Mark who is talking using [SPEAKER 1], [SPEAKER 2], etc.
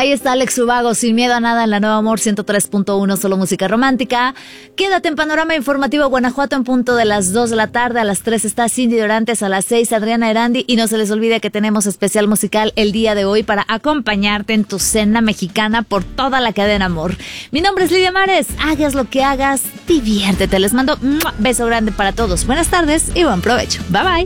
[SPEAKER 1] Ahí está Alex Ubago, Sin Miedo a Nada, en la Nueva Amor 103.1, solo música romántica. Quédate en Panorama Informativo Guanajuato en punto de las 2 de la tarde. A las 3 está Cindy Dorantes, a las 6 Adriana Erandi. Y no se les olvide que tenemos especial musical el día de hoy para acompañarte en tu cena mexicana por toda la cadena Amor. Mi nombre es Lidia Mares. Hagas lo que hagas, diviértete. Les mando un beso grande para todos. Buenas tardes y buen provecho. Bye bye.